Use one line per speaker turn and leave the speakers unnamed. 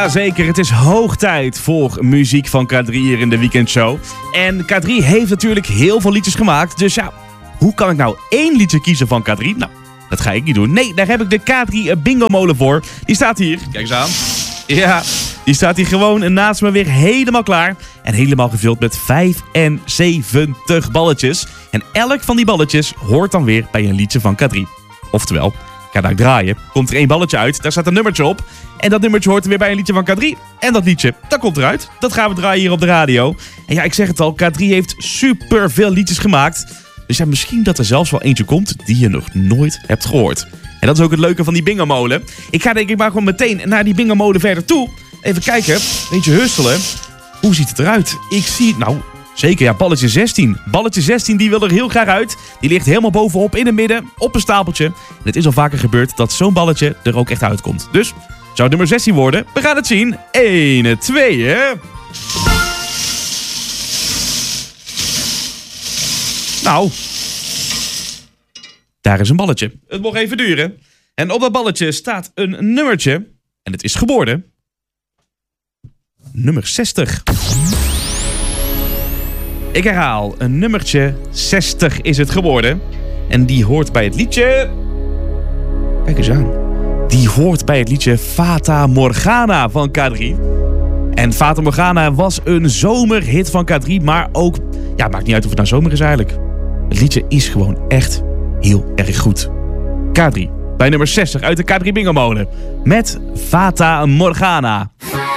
Jazeker, het is hoog tijd voor muziek van K3 hier in de weekendshow. En K3 heeft natuurlijk heel veel liedjes gemaakt. Dus ja, hoe kan ik nou 1 liedje kiezen van K3? Nou, dat ga ik niet doen. Nee, daar heb ik de K3 Bingo Molen voor. Die staat hier. Kijk eens aan. Ja, die staat hier gewoon naast me weer helemaal klaar. En helemaal gevuld met 75 balletjes. En elk van die balletjes hoort dan weer bij een liedje van K3. Oftewel, ga daar draaien. Komt er 1 balletje uit, daar staat een nummertje op. En dat nummertje hoort er weer bij een liedje van K3. En dat liedje, dat komt eruit. Dat gaan we draaien hier op de radio. En ja, ik zeg het al, K3 heeft super veel liedjes gemaakt. Dus ja, misschien dat er zelfs wel eentje komt die je nog nooit hebt gehoord. En dat is ook het leuke van die bingo-molen. Ik ga denk ik maar gewoon meteen naar die bingo-molen verder toe. Even kijken, een beetje husselen. Hoe ziet het eruit? Ik zie, nou, zeker ja, balletje 16. Balletje 16 die wil er heel graag uit. Die ligt helemaal bovenop in het midden, op een stapeltje. En het is al vaker gebeurd dat zo'n balletje er ook echt uitkomt. Dus, zou het nummer 16 worden? We gaan het zien. 1, 2, hè? Nou, daar is een balletje. Het mocht even duren. En op dat balletje staat een nummertje. En het is geworden nummer 60. Ik herhaal, een nummertje 60 is het geworden. En die hoort bij het liedje... Kijk eens aan. Die hoort bij het liedje Fata Morgana van K3. En Fata Morgana was een zomerhit van K3. Maar ook, ja, maakt niet uit of het nou zomer is eigenlijk. Het liedje is gewoon echt heel erg goed. K3, bij nummer 60 uit de K3 Bingo Molen. Met Fata Morgana.